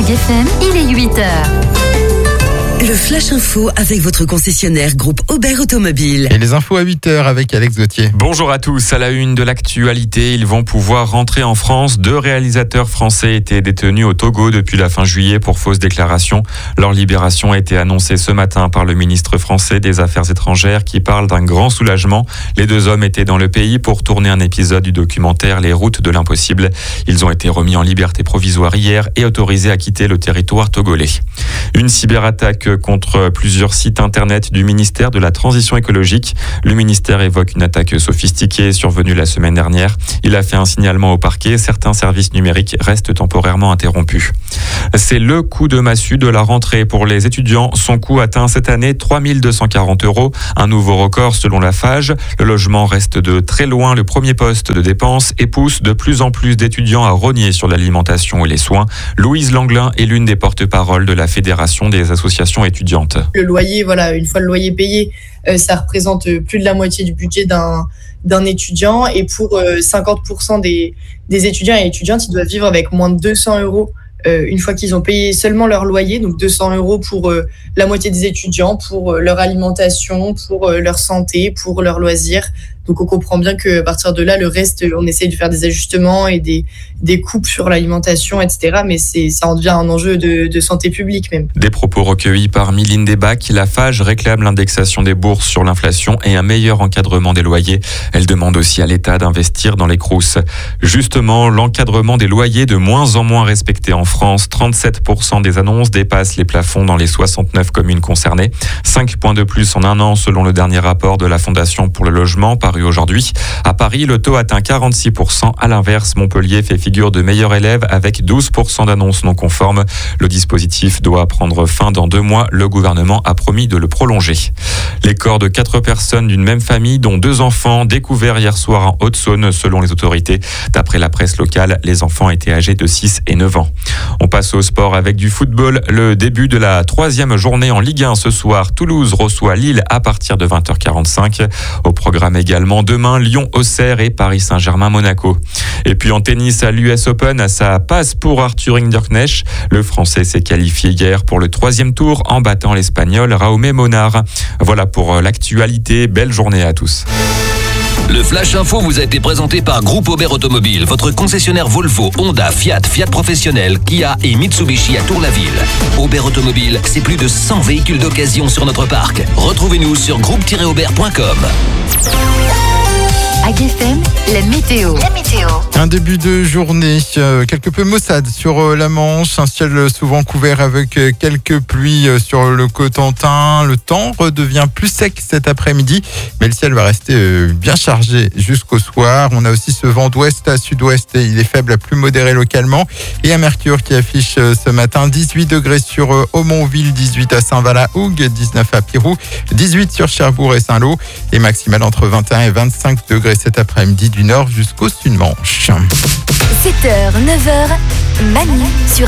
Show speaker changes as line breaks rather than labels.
FM, il est 8h.
Le Flash Info avec votre concessionnaire groupe Aubert Automobile.
Et les infos à 8h avec Alex Gauthier.
Bonjour à tous. À la une de l'actualité, ils vont pouvoir rentrer en France. 2 réalisateurs français étaient détenus au Togo depuis la fin juillet pour fausses déclarations. Leur libération a été annoncée ce matin par le ministre français des Affaires étrangères qui parle d'un grand soulagement. Les 2 hommes étaient dans le pays pour tourner un épisode du documentaire Les routes de l'impossible. Ils ont été remis en liberté provisoire hier et autorisés à quitter le territoire togolais. Une cyberattaque contre plusieurs sites internet du ministère de la Transition écologique. Le ministère évoque une attaque sophistiquée survenue la semaine dernière. Il a fait un signalement au parquet. Certains services numériques restent temporairement interrompus. C'est le coup de massue de la rentrée pour les étudiants. Son coût atteint cette année 3 240 €, un nouveau record selon la FAGE. Le logement reste de très loin le premier poste de dépenses et pousse de plus en plus d'étudiants à rogner sur l'alimentation et les soins. Louise Langlin est l'une des porte-paroles de la Fédération des associations étudiantes.
Le loyer, une fois le loyer payé, ça représente plus de la moitié du budget d'un étudiant. Et pour 50% des étudiants et étudiantes, ils doivent vivre avec moins de 200 € une fois qu'ils ont payé seulement leur loyer. Donc 200 € pour la moitié des étudiants, pour leur alimentation, pour leur santé, pour leurs loisirs. Donc on comprend bien qu'à partir de là, le reste, on essaye de faire des ajustements et des coupes sur l'alimentation, etc. Mais ça en devient un enjeu de santé publique même.
Des propos recueillis par Mylène Desbac. La FAGE réclame l'indexation des bourses sur l'inflation et un meilleur encadrement des loyers. Elle demande aussi à l'État d'investir dans les Crous. Justement, l'encadrement des loyers de moins en moins respecté en France. 37% des annonces dépassent les plafonds dans les 69 communes concernées. 5 points de plus en un an selon le dernier rapport de la Fondation pour le logement paru aujourd'hui. À Paris, le taux atteint 46%. À l'inverse, Montpellier fait figure de meilleur élève avec 12% d'annonces non conformes. Le dispositif doit prendre fin dans 2 mois. Le gouvernement a promis de le prolonger. Les corps de 4 personnes d'une même famille, dont 2 enfants, découverts hier soir en Haute-Saône, selon les autorités. D'après la presse locale, les enfants étaient âgés de 6 et 9 ans. On passe au sport avec du football. Le début de la 3e journée en Ligue 1 ce soir. Toulouse reçoit Lille à partir de 20h45. Au programme également demain, Lyon-Auxerre et Paris Saint-Germain-Monaco. Et puis en tennis à l'US Open, ça passe pour Arthur Hinderknecht. Le Français s'est qualifié hier pour le 3e tour en battant l'Espagnol Raume Monar. Voilà pour l'actualité. Belle journée à tous.
Le Flash Info vous a été présenté par Groupe Aubert Automobile, votre concessionnaire Volvo, Honda, Fiat Professionnel, Kia et Mitsubishi à Tour-la-Ville. Aubert Automobile, c'est plus de 100 véhicules d'occasion sur notre parc. Retrouvez-nous sur groupe-aubert.com.
AGFM, la météo.
Un début de journée quelque peu maussade sur la Manche, un ciel souvent couvert avec quelques pluies sur le Cotentin. Le temps redevient plus sec cet après-midi, mais le ciel va rester bien chargé jusqu'au soir. On a aussi ce vent d'ouest à sud-ouest et il est faible à plus modéré localement. Et un mercure qui affiche ce matin 18 degrés sur Aumonville, 18 à Saint-Valahougue, 19 à Pirou, 18 sur Cherbourg et Saint-Lô et maximal entre 21 et 25 degrés cet après-midi du nord jusqu'au sud-Manche.
7h, 9h, Manu sur